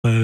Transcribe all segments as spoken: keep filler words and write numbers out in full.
Euh,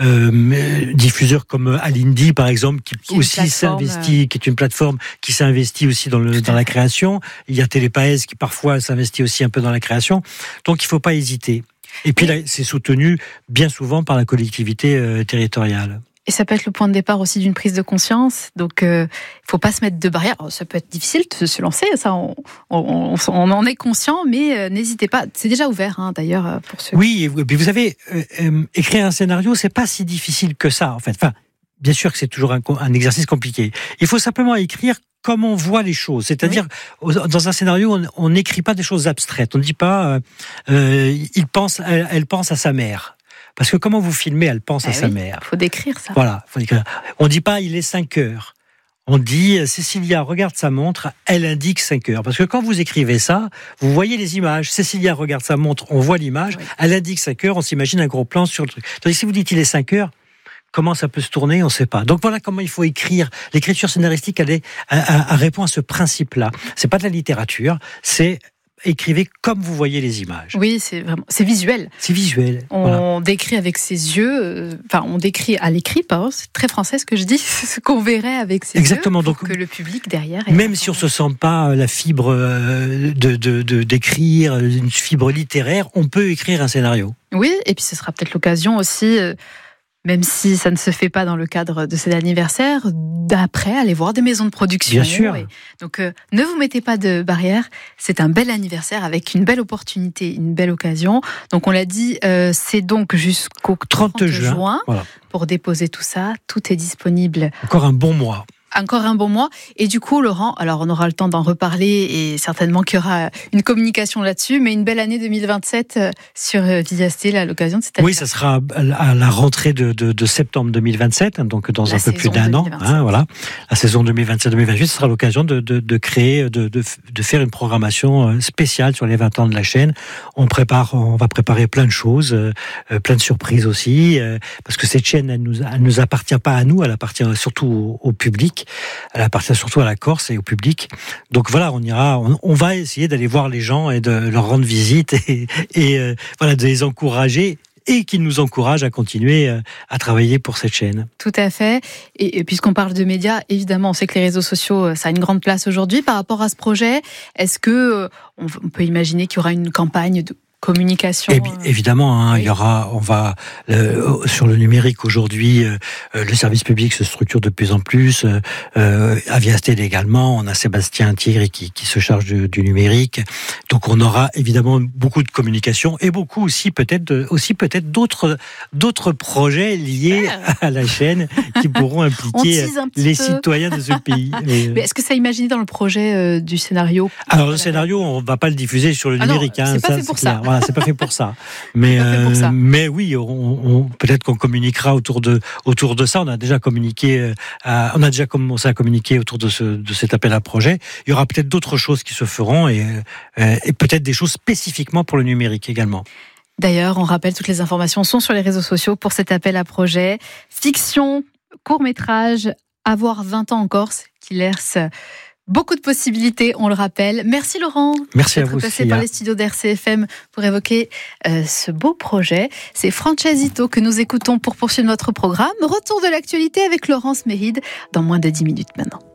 euh, diffuseurs comme Alindy par exemple qui, qui aussi s'investit, euh... qui est une plateforme qui s'investit aussi dans, le, dans la création. Il y a Télépaez qui parfois s'investit aussi un peu dans la création. Donc il ne faut pas hésiter. Et puis oui. Là, c'est soutenu bien souvent par la collectivité euh, territoriale. Et ça peut être le point de départ aussi d'une prise de conscience. Donc, il euh, ne faut pas se mettre de barrières. Alors, ça peut être difficile de se lancer, ça, on, on, on en est conscient, mais euh, n'hésitez pas. C'est déjà ouvert, hein, d'ailleurs, pour ceux. Oui, et puis vous savez, euh, euh, écrire un scénario, c'est pas si difficile que ça, en fait. Enfin, bien sûr que c'est toujours un, un exercice compliqué. Il faut simplement écrire comme on voit les choses. C'est-à-dire, oui. Dans un scénario, on n'écrit pas des choses abstraites. On ne dit pas, euh, euh, il pense, elle, elle pense à sa mère. Parce que comment vous filmez, elle pense ah à oui, sa mère. Il faut décrire ça. Voilà, faut décrire. On ne dit pas il est cinq heures. On dit Cécilia regarde sa montre, elle indique cinq heures. Parce que quand vous écrivez ça, vous voyez les images. Cécilia regarde sa montre, on voit l'image, oui. Elle indique cinq heures, on s'imagine un gros plan sur le truc. Tandis que si vous dites il est cinq heures, comment ça peut se tourner, on ne sait pas. Donc voilà comment il faut écrire. L'écriture scénaristique, elle, est, elle, elle répond à ce principe-là. C'est pas de la littérature, c'est écrivez comme vous voyez les images. Oui, c'est vraiment, c'est visuel. C'est visuel. On voilà. décrit avec ses yeux, euh, enfin, on décrit à l'écrit, pardon, c'est très français ce que je dis, c'est ce qu'on verrait avec ses Exactement, yeux, pour donc, que le public derrière. Même si on se sent pas la fibre de, de, de d'écrire, une fibre littéraire, on peut écrire un scénario. Oui, et puis ce sera peut-être l'occasion aussi. Euh, Même si ça ne se fait pas dans le cadre de cet anniversaire, d'après aller voir des maisons de production. Bien sûr. Et donc, euh, ne vous mettez pas de barrière. C'est un bel anniversaire avec une belle opportunité, une belle occasion. Donc, on l'a dit, euh, c'est donc jusqu'au trente juin voilà. Pour déposer tout ça. Tout est disponible. Encore un bon mois. Encore un bon mois. Et du coup, Laurent, alors on aura le temps d'en reparler et certainement qu'il y aura une communication là-dessus, mais une belle année deux mille vingt-sept sur Viasté, à l'occasion de cette année. Oui, ça sera à la rentrée de, de, de septembre deux mille vingt-sept, donc dans la un peu plus d'un an. Hein, voilà. La saison deux mille vingt-sept deux mille vingt-huit, ce sera l'occasion de, de, de créer, de, de, de faire une programmation spéciale sur les vingt ans de la chaîne. On prépare, on va préparer plein de choses, euh, plein de surprises aussi, euh, parce que cette chaîne, elle nous, elle nous appartient pas à nous, elle appartient surtout au, au public. Elle appartient surtout à la Corse et au public. Donc voilà, on ira, on, on va essayer d'aller voir les gens et de leur rendre visite et, et euh, voilà, de les encourager et qu'ils nous encouragent à continuer euh, à travailler pour cette chaîne. Tout à fait. Et, et puisqu'on parle de médias, évidemment, on sait que les réseaux sociaux, ça a une grande place aujourd'hui. Par rapport à ce projet, est-ce que euh, on, on peut imaginer qu'il y aura une campagne de communication. Et, évidemment, hein, oui. il y aura, on va euh, sur le numérique aujourd'hui, euh, le service public se structure de plus en plus. Euh, à Viasté également, on a Sébastien Tigre qui, qui se charge du, du numérique. Donc, on aura évidemment beaucoup de communication et beaucoup aussi peut-être, de, aussi peut-être d'autres d'autres projets liés à la chaîne qui pourront impliquer les peu. citoyens de ce pays. Mais, Mais est-ce que ça imaginé dans le projet euh, du scénario? Alors, le scénario, on va pas le diffuser sur le ah numérique. Non, hein, c'est pas ça, fait pour c'est ça. Voilà, c'est pas fait pour ça. Mais, euh, pour ça. mais oui, on, on, peut-être qu'on communiquera autour de, autour de ça. On a déjà communiqué, euh, on a déjà commencé à communiquer autour de, ce, de cet appel à projet. Il y aura peut-être d'autres choses qui se feront et, euh, et peut-être des choses spécifiquement pour le numérique également. D'ailleurs, on rappelle, toutes les informations sont sur les réseaux sociaux pour cet appel à projet. Fiction, court-métrage, avoir vingt ans en Corse, qui laisse beaucoup de possibilités, on le rappelle. Merci Laurent. Merci à vous. D'être passé par les studios d'R C F M pour évoquer euh, ce beau projet. C'est Francesito que nous écoutons pour poursuivre notre programme. Retour de l'actualité avec Laurence Méride dans moins de dix minutes maintenant.